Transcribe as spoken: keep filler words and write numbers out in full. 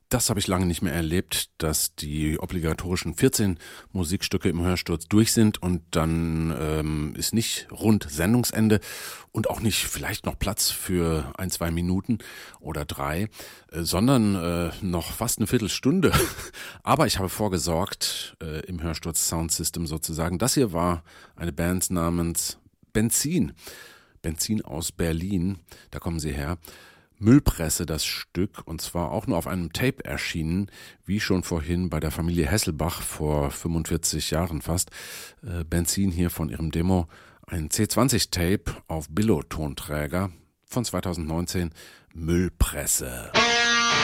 Das habe ich lange nicht mehr erlebt, dass die obligatorischen vierzehn Musikstücke im Hörsturz durch sind und dann ähm, ist nicht rund Sendungsende und auch nicht vielleicht noch Platz für ein, zwei Minuten oder drei, äh, sondern äh, noch fast eine Viertelstunde. Aber ich habe vorgesorgt äh, im Hörsturz Sound System sozusagen. Das hier war eine Band namens Benzin. Benzin aus Berlin, da kommen sie her. Müllpresse das Stück, und zwar auch nur auf einem Tape erschienen, wie schon vorhin bei der Familie Hesselbach vor fünfundvierzig Jahren fast. Äh, Benzin hier von ihrem Demo, ein C zwanzig Tape auf Billo-Tonträger von zweitausendneunzehn, Müllpresse.